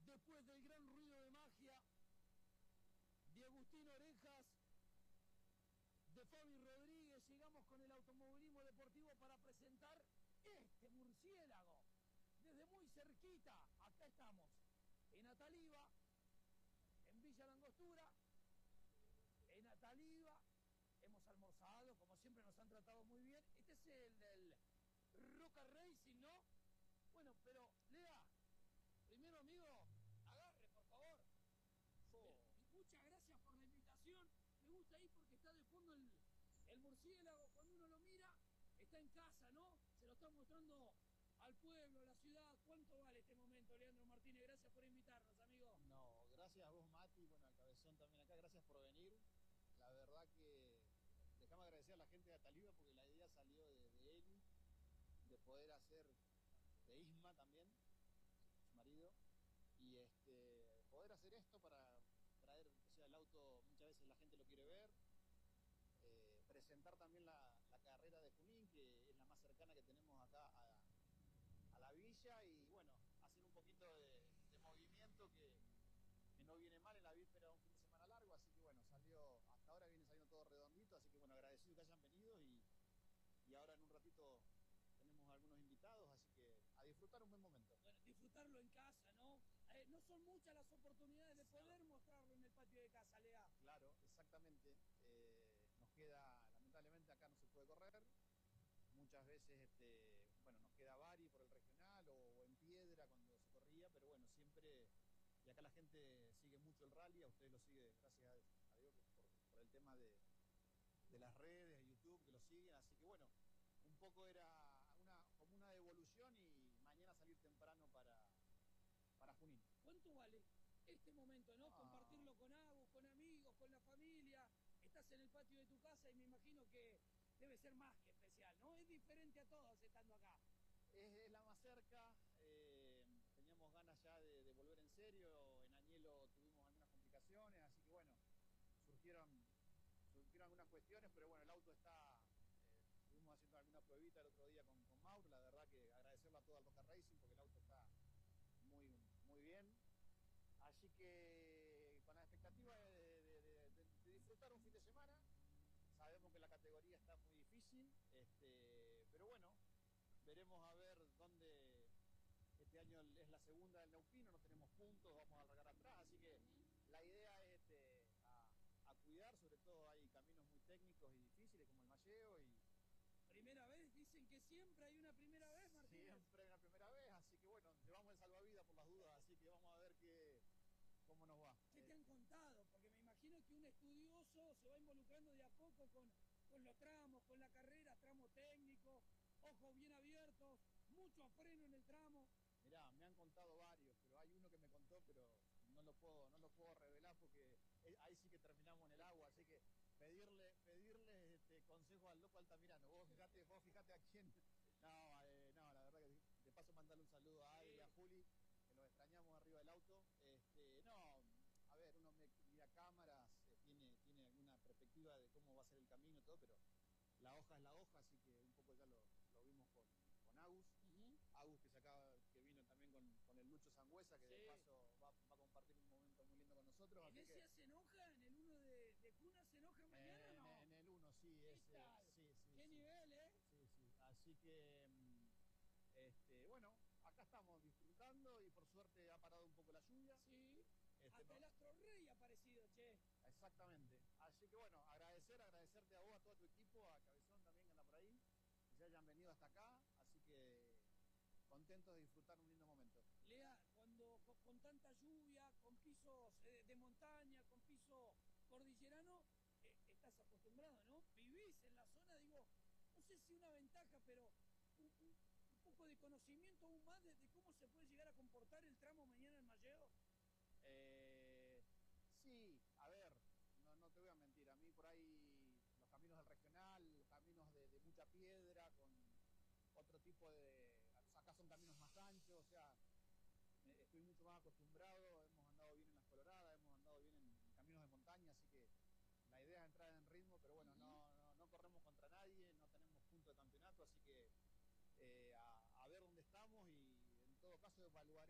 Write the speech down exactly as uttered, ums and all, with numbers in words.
después del gran ruido de magia de Agustín Orejas, de Fabi Rodríguez, llegamos con el automovilismo deportivo para presentar este murciélago. Desde muy cerquita, acá estamos, en Ataliva, en Villa Langostura, en Ataliva. Hemos almorzado, como siempre nos han tratado muy bien. Este es el del Roca Racing, ¿no? Bueno, pero, Lea, primero, amigo, agarre, por favor. Oh. Muchas gracias por la invitación. Me gusta ahí porque está de fondo el, el murciélago. Cuando uno lo mira, está en casa, ¿no? Se lo está mostrando al pueblo, a la ciudad. ¿Cuánto vale este momento, Leandro Martínez? Gracias por invitarnos, amigo. No, gracias a vos, Mati, bueno, al Cabezón también acá, gracias por venir. La verdad que dejame agradecer a la gente de Ataliva porque la idea salió de, de Eli, de poder hacer, de Isma también, su marido, y este, poder hacer esto para traer, o sea, el auto, muchas veces la gente lo quiere ver, eh, presentar también la, la carrera de Junín, que es la más cercana que tenemos acá a, a la villa, y bueno, hacer un poquito de, de movimiento que, que no viene mal en la víspera de un fin de semana largo, así que bueno, salió, hasta ahora viene saliendo todo redondito, así que bueno, agradecido que hayan venido y, y ahora en un ratito tenemos algunos invitados, así que a disfrutar un buen momento. Bueno, disfrutarlo en casa, ¿no? Eh, no son muchas las oportunidades de poder mostrarlo en el patio de casa, Lea. Claro, exactamente. Eh, nos queda, lamentablemente acá no se puede correr. Muchas veces, este, bueno, nos queda Bari por el regional o, o en Piedra cuando se corría, pero bueno, siempre, y acá la gente sigue mucho el rally, a ustedes lo sigue, gracias a Dios, por, por el tema de, de las redes, de YouTube, que lo siguen, así que bueno, un poco era una, como una devolución y mañana salir temprano para, para Junín. ¿Cuánto vale este momento, no? Ah. Compartirlo con Agus, con amigos, con la familia. Estás en el patio de tu casa y me imagino que debe ser más que especial, ¿no? Es diferente a todos estando acá. Es, es la más cerca, eh, teníamos ganas ya de, de volver en serio, en Añelo tuvimos algunas complicaciones, así que bueno, surgieron, surgieron algunas cuestiones, pero bueno, el auto está... Estuvimos haciendo alguna pruebita el otro día con, con Mauro, la verdad que agradecerle a todo al Roca Racing porque el auto está muy, muy bien. Así que con la expectativa de, de, de, de, de disfrutar un fin de semana, sabemos que la categoría está muy difícil, este, pero bueno, veremos a ver dónde este año es la segunda del Neuquino, no tenemos puntos, vamos a largar atrás, así que la idea es este, a, a cuidar, sobre todo hay caminos muy técnicos y difíciles como el Malleo y primera vez, dicen que siempre hay una primera vez, Martínez. Siempre hay una primera vez, así que bueno, llevamos el salvavidas por las dudas, así que vamos a ver qué, cómo nos va. ¿Qué te han contado? Porque me imagino que un estudioso se va involucrando de a poco con, con los tramos, con la carrera, tramo técnico, ojos bien abiertos, mucho freno en el tramo. Mirá, me han contado varios, pero hay uno que me contó, pero no lo puedo, no lo puedo revelar porque ahí sí que terminamos en el agua, así que pedirle, pedirle este consejo al loco Altamirano. Vos fijate, vos fijate a quién. No, eh, no, la verdad que de paso mandarle un saludo a Adri y a Juli, que los extrañamos arriba del auto. Este, no, a ver, uno mira cámaras, eh, tiene, tiene alguna perspectiva de cómo va a ser el camino y todo, pero la hoja es la hoja, así que un poco ya lo, lo vimos con, con Agus. Uh-huh. Agus que se acaba, que vino también con, con el Lucho Sangüesa, que sí. de paso va, va a compartir un momento muy lindo con nosotros. ¿En ese que... se enoja? ¿En el uno de, de Cuna se enoja mañana eh, o no? En el uno, sí. Es, eh, sí, sí ¿Qué sí. nivel, eh? Sí, sí. Así que, este, bueno, acá estamos disfrutando y por suerte ha parado un poco la lluvia. Sí. Este, Hasta no... el Astro Rey ha aparecido, che. Exactamente. Así que bueno, agradecer, agradecerte a vos, a todo tu equipo, a Cabezón también que anda por ahí, que se hayan venido hasta acá, así que contentos de disfrutar un lindo momento. Lea, cuando con, con tanta lluvia, con pisos eh, de montaña, con piso cordillerano, eh, estás acostumbrado, ¿no? Vivís en la zona, digo, no sé si una ventaja, pero un, un, un poco de conocimiento aún más de, de cómo se puede llegar a comportar el tramo mañana en Malleo. Eh, sí, a ver, no, no te voy a mentir, a mí por ahí los caminos del regional, caminos de, de mucha piedra, con otro tipo de... Acá son caminos más anchos, o sea, estoy mucho más acostumbrado, hemos andado bien en las Coloradas, hemos andado bien en caminos de montaña, así que la idea es entrar en ritmo, pero bueno, no, no, no corremos contra nadie, no tenemos punto de campeonato, así que eh, a, a ver dónde estamos y en todo caso evaluaré